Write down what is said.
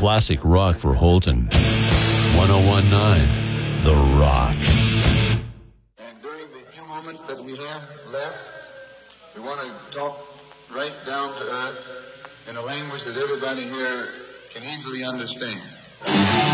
classic rock for Holton. 1019 The Rock. And during the few moments that we have left, we want to talk right down to earth in a language that everybody here can easily understand.